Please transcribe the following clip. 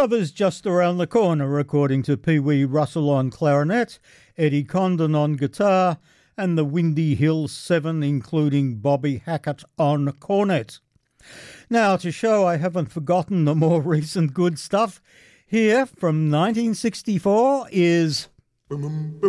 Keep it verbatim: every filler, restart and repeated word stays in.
Love is just around the corner, according to Pee Wee Russell on clarinet, Eddie Condon on guitar, and the Windy Hills Seven, including Bobby Hackett on cornet. Now, to show I haven't forgotten the more recent good stuff, here from nineteen sixty-four is... Boom, boom,